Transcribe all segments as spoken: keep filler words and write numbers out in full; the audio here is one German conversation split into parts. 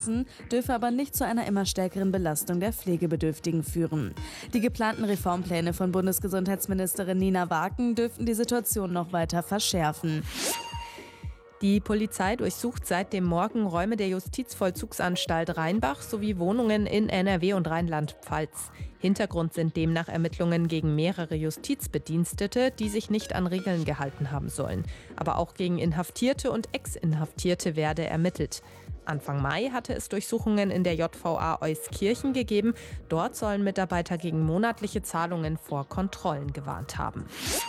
wachsen, dürfe aber nicht zu einer immer stärkeren Belastung der Pflegebedürftigen führen. Die geplanten Reformpläne von Bundesgesundheitsministerin Nina Waken dürften die Situation noch weiter verschärfen. Die Polizei durchsucht seit dem Morgen Räume der Justizvollzugsanstalt Rheinbach sowie Wohnungen in N R W und Rheinland-Pfalz. Hintergrund sind demnach Ermittlungen gegen mehrere Justizbedienstete, die sich nicht an Regeln gehalten haben sollen. Aber auch gegen Inhaftierte und Ex-Inhaftierte werde ermittelt. Anfang Mai hatte es Durchsuchungen in der J V A Euskirchen gegeben. Dort sollen Mitarbeiter gegen monatliche Zahlungen vor Kontrollen gewarnt haben.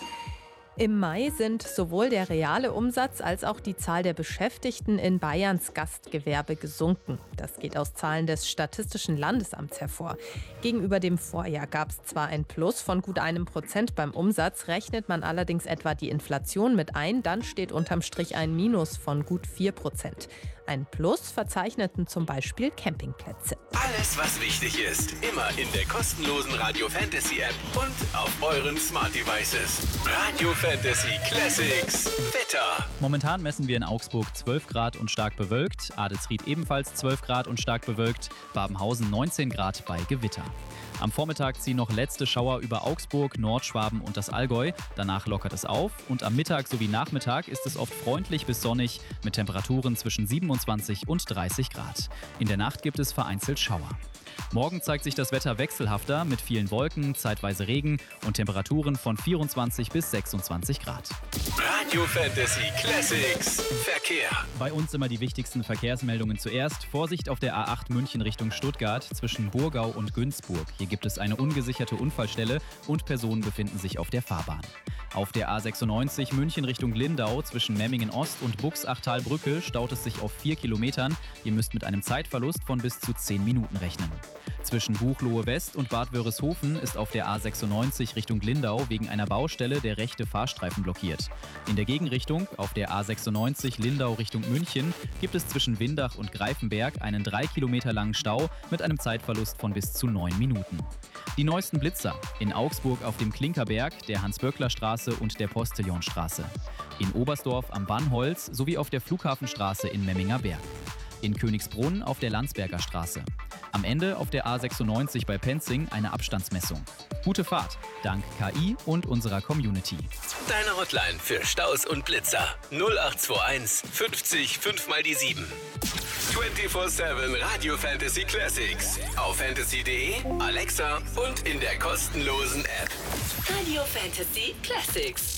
Im Mai sind sowohl der reale Umsatz als auch die Zahl der Beschäftigten in Bayerns Gastgewerbe gesunken. Das geht aus Zahlen des Statistischen Landesamts hervor. Gegenüber dem Vorjahr gab es zwar ein Plus von gut einem Prozent beim Umsatz, rechnet man allerdings etwa die Inflation mit ein, dann steht unterm Strich ein Minus von gut vier Prozent. Ein Plus verzeichneten zum Beispiel Campingplätze. Alles, was wichtig ist, immer in der kostenlosen Radio Fantasy App und auf euren Smart Devices. Radio Fantasy Classics Wetter. Momentan messen wir in Augsburg zwölf Grad und stark bewölkt, Adelsried ebenfalls zwölf Grad und stark bewölkt, Babenhausen neunzehn Grad bei Gewitter. Am Vormittag ziehen noch letzte Schauer über Augsburg, Nordschwaben und das Allgäu. Danach lockert es auf und am Mittag sowie Nachmittag ist es oft freundlich bis sonnig mit Temperaturen zwischen siebenundzwanzig und dreißig Grad. In der Nacht gibt es vereinzelt Schauer. Morgen zeigt sich das Wetter wechselhafter mit vielen Wolken, zeitweise Regen und Temperaturen von vierundzwanzig bis sechsundzwanzig Grad. Radio Fantasy Classics Verkehr. Bei uns immer die wichtigsten Verkehrsmeldungen zuerst. Vorsicht auf der A acht München Richtung Stuttgart zwischen Burgau und Günzburg. Hier gibt es eine ungesicherte Unfallstelle und Personen befinden sich auf der Fahrbahn. Auf der A sechsundneunzig München Richtung Lindau zwischen Memmingen Ost und Buchsachtalbrücke staut es sich auf vier Kilometern. Ihr müsst mit einem Zeitverlust von bis zu zehn Minuten rechnen. Zwischen Buchloe West und Bad Wörishofen ist auf der A sechsundneunzig Richtung Lindau wegen einer Baustelle der rechte Fahrstreifen blockiert. In der Gegenrichtung, auf der A sechsundneunzig Lindau Richtung München, gibt es zwischen Windach und Greifenberg einen drei Kilometer langen Stau mit einem Zeitverlust von bis zu neun Minuten. Die neuesten Blitzer in Augsburg auf dem Klinkerberg, der Hans-Böckler-Straße und der Postillonstraße. In Oberstdorf am Bannholz sowie auf der Flughafenstraße in Memminger Berg. In Königsbrunn auf der Landsberger Straße. Am Ende auf der A sechsundneunzig bei Penzing eine Abstandsmessung. Gute Fahrt, dank K I und unserer Community. Deine Hotline für Staus und Blitzer null acht zwei eins fünfzig fünf mal die sieben. vierundzwanzig sieben Radio Fantasy Classics auf fantasy punkt de, Alexa und in der kostenlosen App. Radio Fantasy Classics.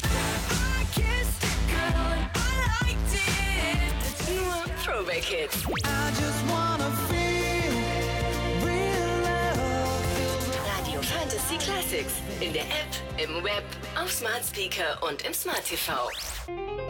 Nur Throwback Hits. Radio Fantasy Classics in der App, im Web, auf Smart Speaker und im Smart T V.